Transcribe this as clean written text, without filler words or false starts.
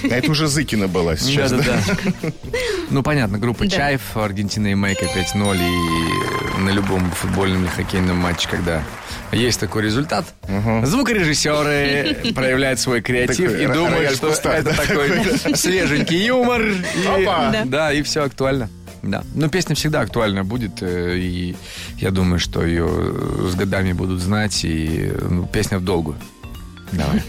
А это уже Зыкина была сейчас, да? Да. Ну, понятно, группа «Чайф», Аргентина и Мейка 5-0. И на любом футбольном или хоккейном матче, когда есть такой результат, звукорежиссеры проявляют свой креатив и думают, что это такой свеженький юмор. Да, и все актуально. Да. Но песня всегда актуальна будет, и я думаю, что ее с годами будут знать, и песня в долгу. Давай.